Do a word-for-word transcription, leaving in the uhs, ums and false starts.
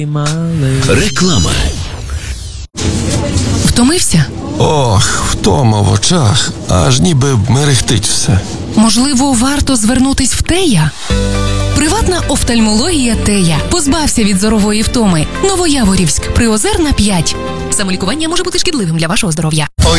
Реклама. Втомився? Ох, втома в очах, аж ніби мерехтить все. Можливо, варто звернутись в Тея? Приватна офтальмологія Тея. Позбався від зорової втоми. Новояворівськ, Приозерна, п'ять. Самолікування може бути шкідливим для вашого здоров'я.